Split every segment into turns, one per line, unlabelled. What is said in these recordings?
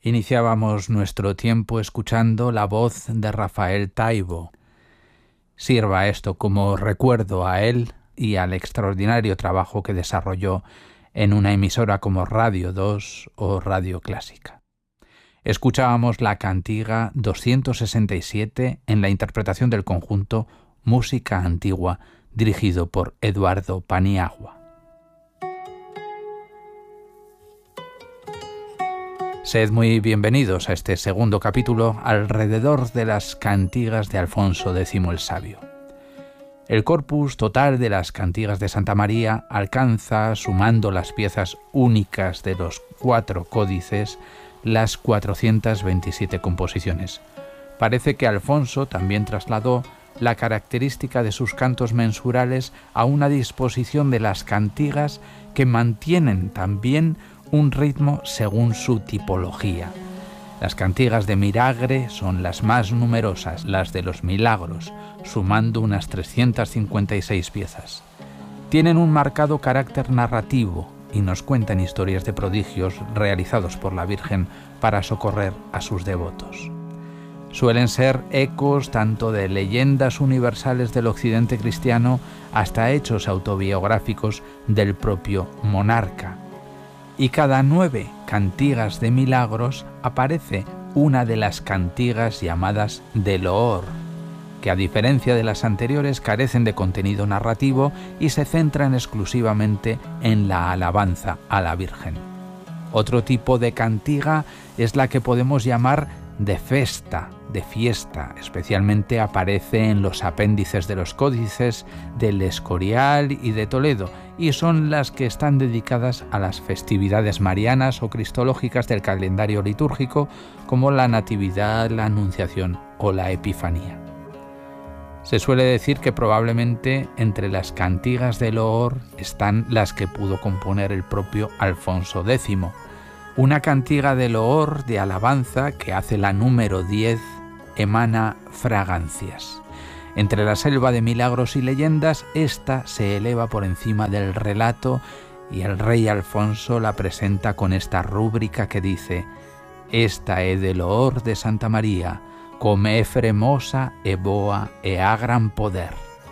Iniciábamos nuestro tiempo escuchando la voz de Rafael Taibo. Sirva esto como recuerdo a él y al extraordinario trabajo que desarrolló en una emisora como Radio 2 o Radio Clásica. Escuchábamos la cantiga 267 en la interpretación del conjunto Música Antigua, dirigido por Eduardo Paniagua. Sed muy bienvenidos a este segundo capítulo alrededor de las cantigas de Alfonso X el Sabio. El corpus total de las cantigas de Santa María alcanza, sumando las piezas únicas de los 4 códices, las 427 composiciones. Parece que Alfonso también trasladó la característica de sus cantos mensurales a una disposición de las cantigas que mantienen también un ritmo según su tipología. Las cantigas de Miragre son las más numerosas, las de los Milagros, sumando unas 356 piezas. Tienen un marcado carácter narrativo y nos cuentan historias de prodigios realizados por la Virgen para socorrer a sus devotos. Suelen ser ecos tanto de leyendas universales del occidente cristiano hasta hechos autobiográficos del propio monarca. Y cada 9 cantigas de Milagros aparece una de las cantigas llamadas de loor, que a diferencia de las anteriores carecen de contenido narrativo y se centran exclusivamente en la alabanza a la Virgen. Otro tipo de cantiga es la que podemos llamar de festa, de fiesta, especialmente aparece en los apéndices de los códices del Escorial y de Toledo, y son las que están dedicadas a las festividades marianas o cristológicas del calendario litúrgico, como la Natividad, la Anunciación o la Epifanía. Se suele decir que probablemente entre las cantigas de loor están las que pudo componer el propio Alfonso X. Una cantiga de loor, de alabanza, que hace la número 10, emana fragancias. Entre la selva de milagros y leyendas, esta se eleva por encima del relato y el rey Alfonso la presenta con esta rúbrica que dice: «Esta é de loor de Santa María, come é fremosa e boa e a gran poder.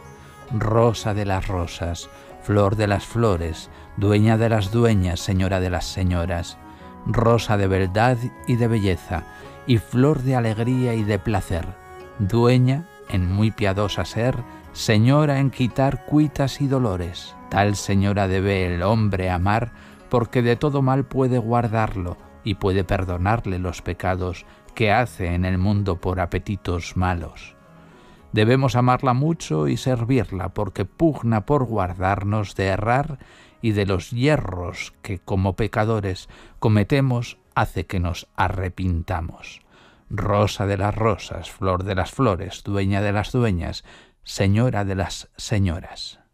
Rosa de las rosas, flor de las flores, dueña de las dueñas, señora de las señoras, rosa de verdad y de belleza, y flor de alegría y de placer, dueña en muy piadosa ser, señora en quitar cuitas y dolores. Tal señora debe el hombre amar, porque de todo mal puede guardarlo y puede perdonarle los pecados que hace en el mundo por apetitos malos. Debemos amarla mucho y servirla, porque pugna por guardarnos de errar y de los yerros que como pecadores cometemos, hace que nos arrepintamos. Rosa de las rosas, flor de las flores, dueña de las dueñas, señora de las señoras».